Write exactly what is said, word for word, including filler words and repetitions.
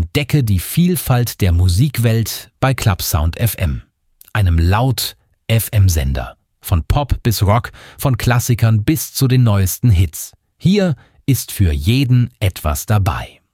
Entdecke die Vielfalt der Musikwelt bei Clubsound F M, einem Laut-F M-Sender. Von Pop bis Rock, von Klassikern bis zu den neuesten Hits. Hier ist für jeden etwas dabei.